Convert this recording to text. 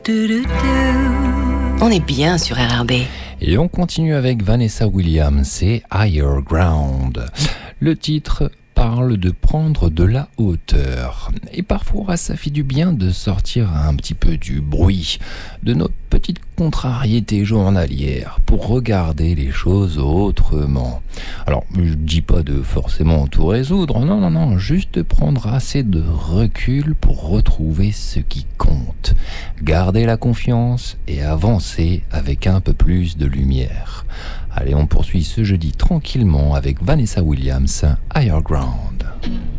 On est bien sur RRB. Et on continue avec Vanessa Williams et Higher Ground. Le titre parle de prendre de la hauteur. Et parfois, ça fait du bien de sortir un petit peu du bruit, de nos petites contrariétés journalières pour regarder les choses autrement. Alors, je dis pas de forcément tout résoudre, non, juste prendre assez de recul pour retrouver ce qui compte. Garder la confiance et avancer avec un peu plus de lumière. Allez, on poursuit ce jeudi tranquillement avec Vanessa Williams, Higher Ground.